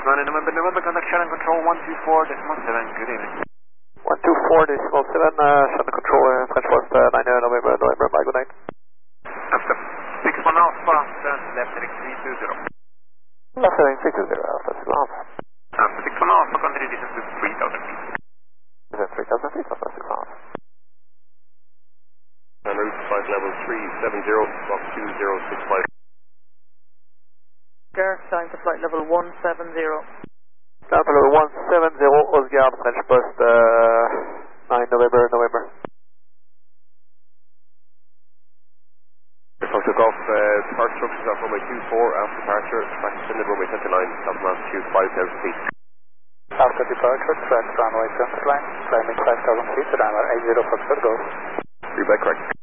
November, contact Shannon Control 124.7, good evening. 124.7, Shannon Control, French West, 9 November, bye, good night. After 61 Alpha, turn left heading 320. Left heading 320, Alpha 61 Alpha. After 61 Alpha, continue distance to 3,000 feet. Is that 3,000 feet, Alpha 61 Alpha? En route, flight level 370, Fox 2065. Oscar, time for flight level 170. Time for level 170, Oscar, French Post, 9 November. Fox Golf, departure instructions off runway 24, after departure, track descended runway 29, south altitude 5,000 feet. After departure, track runway 29, climbing 5,000 feet, runway 80 Fox Golf. Read back correct.